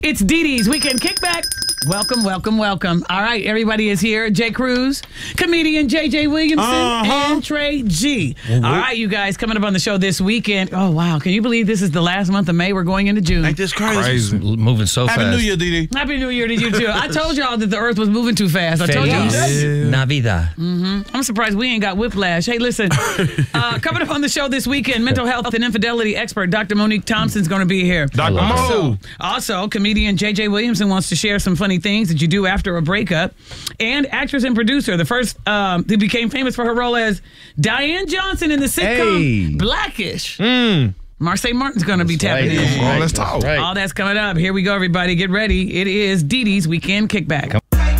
It's Dee Dee's Weekend Kickback. Welcome, welcome, welcome. All right, everybody is here. Jay Cruz, comedian JJ Williamson, and Trey G. All right, you guys, coming up on the show this weekend. Oh, wow. Can you believe this is the last month of May? We're going into June. Ain't this crazy? Moving so fast. Happy New Year, Dee Dee. Happy New Year to you, too. I told y'all that the earth was moving too fast. I told y'all. Feliz Navidad. I'm surprised we ain't got whiplash. Hey, listen, coming up on the show this weekend, mental health and infidelity expert Dr. Monique Thompson's going to be here. Dr. Mo. Also, comedian JJ Williamson wants to share some funny things that you do after a breakup. And actress and producer, the first who became famous for her role as Diane Johnson in the sitcom Blackish. Marseille Martin's going to be tapping in. Let's talk. All that's coming up. Here we go, everybody. Get ready. It is Dee Dee's Weekend Kickback.